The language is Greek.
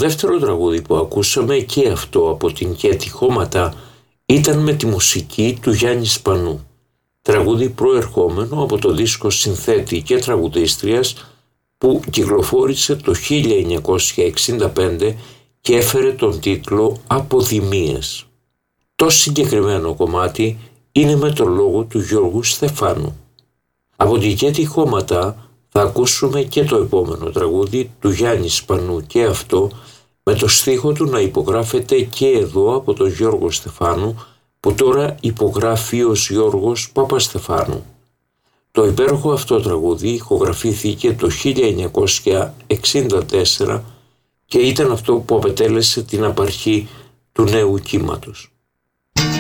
δεύτερο τραγούδι που ακούσαμε, και αυτό από την Κέτη Χώματα, ήταν με τη μουσική του Γιάννη Σπανού. Τραγούδι προερχόμενο από το δίσκο συνθέτη και τραγουδίστριας που κυκλοφόρησε το 1965 και έφερε τον τίτλο «Αποδημίες». Το συγκεκριμένο κομμάτι είναι με το λόγο του Γιώργου Στεφάνου. Από την Κέτη Χώματα θα ακούσουμε και το επόμενο τραγούδι του Γιάννη Σπανού, και αυτό με το στίχο του να υπογράφεται και εδώ από τον Γιώργο Στεφάνου, που τώρα υπογράφει ως Γιώργος Παπαστεφάνου. Το υπέροχο αυτό τραγούδι ηχογραφήθηκε το 1964 και ήταν αυτό που απετέλεσε την απαρχή του νέου κύματος.